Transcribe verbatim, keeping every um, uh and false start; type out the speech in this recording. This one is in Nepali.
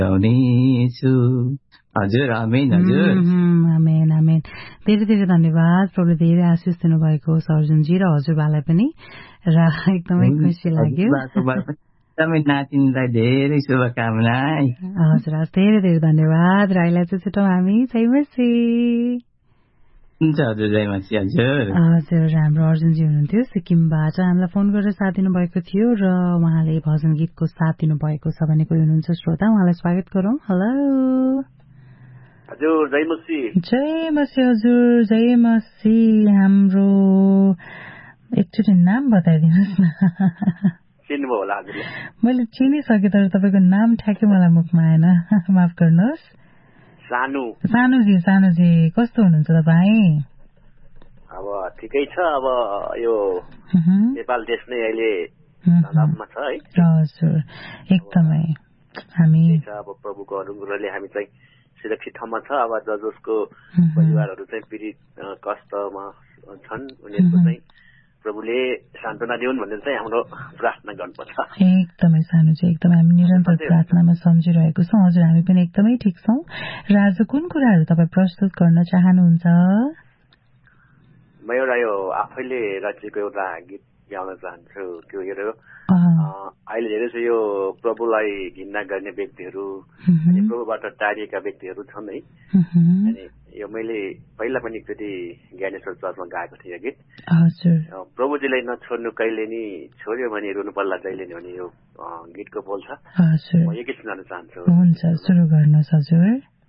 छु हजुर आमेन हजुर आमेन आमेन धेरै धेरै धन्यवाद प्रभुले धेरै आशिष दिनुभएको छ अर्जुनजी र हजुरबालाई पनि र एकदमै खुसी लाग्यो एकदमै नातिनीलाई धेरै शुभकामना हजुर हस् धेरै धेरै धन्यवाद राईलाई चाहिँ छुट्याउँ हामी जय मसी हुन्छ हजुर जय मसी हजुर हजुर हाम्रो अर्जुनजी हुनुहुन्थ्यो सिक्किमबाट हामीलाई फोन गरेर साथ दिनुभएको थियो र उहाँले भजन गीतको साथ दिनुभएको छ भने कोही हुनुहुन्छ श्रोता उहाँलाई स्वागत गरौँ हेलो हजुर जय मसी जय मसी हजुर जय मसी हाम्रो एकचोटि नाम बताइदिनुहोस् न चिन्नुभयो होला हजुरले मैले चिनिसकेँ तर तपाईँको नाम ठ्याक्कै मलाई मुखमा आएन माफ गर्नुहोस् सानु सानुजी सानुजी कस्तो हुनुहुन्छ तपाईँ अब ठिकै छ अब यो नेपाल देश नै अहिले तनावमा छ है हजुर एकदमै हामी अब प्रभुको अनुग्रहले हामी चाहिँ सुरक्षित ठाउँमा छ अब ज जसको परिवारहरू चाहिँ पीडित कष्टमा छन् उनीहरूको चाहिँ प्रभुले सान्त्वना दिउन् भनेर चाहिँ हाम्रो प्रार्थना गर्नुपर्छ एकदमै सानो चाहिँ एकदमै हामी निरन्तर प्रार्थनामा सम्झिरहेको छौँ हजुर हामी पनि एकदमै ठिक छौँ र आज कुन कुराहरू तपाईँ प्रस्तुत गर्न चाहनुहुन्छ म एउटा यो आफैले रचेको एउटा गीत गाउन चाहन्छु त्यो हेरेर अहिले धेरै चाहिँ यो प्रभुलाई घृणा गर्ने व्यक्तिहरू अनि प्रभुबाट टाढिएका व्यक्तिहरू छन् है अनि यो मैले पहिला पनि एकचोटि ज्ञानेश्वर चर्चमा गाएको थिएँ गीत प्रभुजीलाई नछोड्नु कहिले नि छोड्यो भने रुनु पर्ला जहिले नि भने यो गीतको बोल छ म यो गीत सुनाउन चाहन्छु हुन्छ सुरु गर्नुहोस् हजुर